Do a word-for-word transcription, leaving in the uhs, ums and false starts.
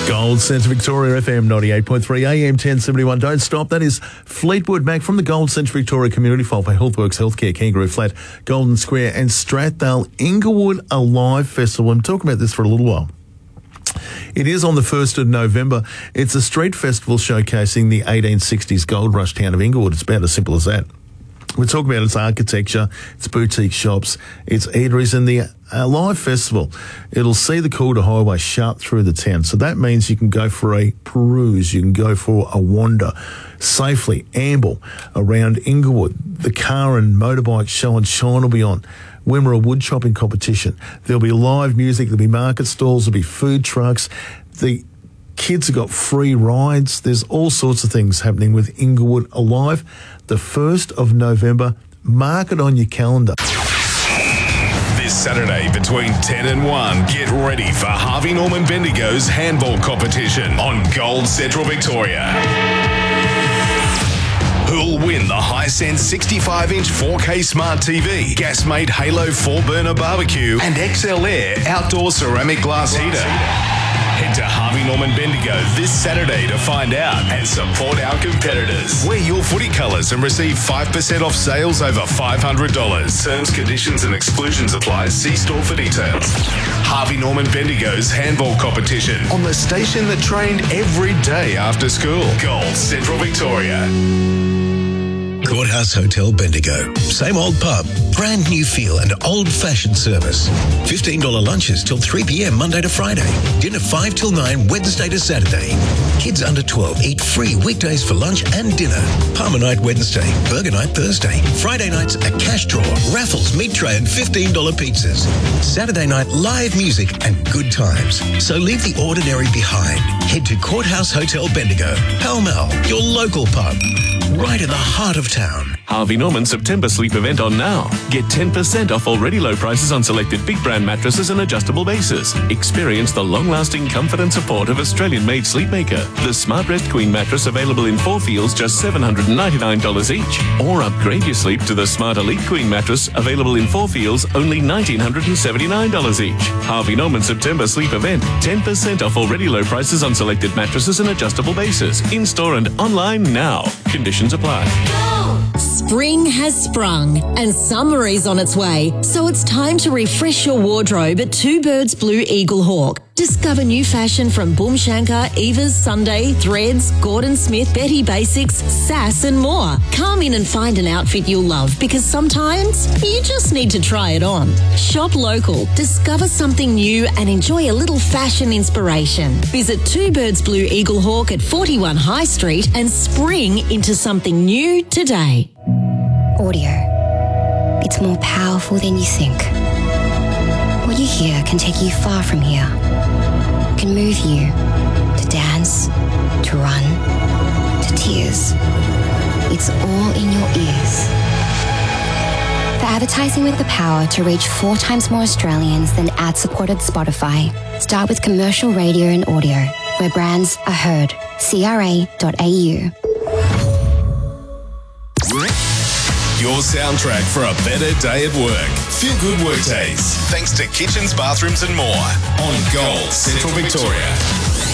Gold Centre Victoria, F M ninety-eight point three, A M ten seventy-one. Don't stop. That is Fleetwood Mac from the Gold Centre Victoria Community Fault by Healthworks Healthcare, Kangaroo Flat, Golden Square and Strathdale Inglewood Alive Festival. I'm talking about this for a little while. It is on the first of November. It's a street festival showcasing the eighteen sixties gold rush town of Inglewood. It's about as simple as that. We're talking about its architecture, its boutique shops, its eateries, and the uh, live festival. It'll see the Calder Highway shut through the town. So that means you can go for a peruse, you can go for a wander, safely amble around Inglewood. The car and motorbike show and shine will be on. Wimmera wood chopping competition. There'll be live music, there'll be market stalls, there'll be food trucks. The kids have got free rides. There's all sorts of things happening with Inglewood Alive. The first of November. Mark it on your calendar. This Saturday between ten and one, get ready for Harvey Norman Bendigo's handball competition on Gold Central Victoria. Who'll win the Hisense sixty-five inch four K Smart T V, Gasmate Halo four burner barbecue, and X L Air outdoor ceramic glass heater? Head to Harvey Norman Bendigo this Saturday to find out and support our competitors. Wear your footy colours and receive five percent off sales over five hundred dollars. Terms, conditions and exclusions apply. See store for details. Harvey Norman Bendigo's handball competition on the station that trained every day after school. Gold Central Victoria. Courthouse Hotel Bendigo. Same old pub, brand new feel and old-fashioned service. fifteen dollars lunches till three p.m. Monday to Friday. Dinner five till nine Wednesday to Saturday. Kids under twelve eat free weekdays for lunch and dinner. Palmer night Wednesday, burger night Thursday. Friday nights a cash draw, raffles, meat tray and fifteen dollars pizzas. Saturday night live music and good times. So leave the ordinary behind. Head to Courthouse Hotel Bendigo, Pall Mall, your local pub. Right in the heart of town. Harvey Norman September sleep event on now. Get ten percent off already low prices on selected big brand mattresses and adjustable bases. Experience the long-lasting comfort and support of Australian-made Sleepmaker. The Smart Rest Queen mattress available in four feels just seven hundred ninety-nine dollars each. Or upgrade your sleep to the Smart Elite Queen mattress available in four feels only one thousand nine hundred seventy-nine dollars each. Harvey Norman September sleep event. ten percent off already low prices on selected mattresses and adjustable bases. In-store and online now. Conditions apply. Spring has sprung and summer is on its way, so it's time to refresh your wardrobe at Two Birds Blue Eagle Hawk. Discover new fashion from Boom Shankar, Eva's Sunday, Threads, Gordon Smith, Betty Basics, Sass and more. Come in and find an outfit you'll love because sometimes you just need to try it on. Shop local, discover something new and enjoy a little fashion inspiration. Visit Two Birds Blue Eagle Hawk at forty-one High Street and spring into something new today. Audio. It's more powerful than you think. What you hear can take you far from here. It can move you to dance, to run, to tears. It's all in your ears. For advertising with the power to reach four times more Australians than ad-supported Spotify, start with commercial radio and audio, where brands are heard. C R A dot A U. Your soundtrack for a better day at work. Feel good work days. Thanks to Kitchens, Bathrooms and More on Gold Central Victoria.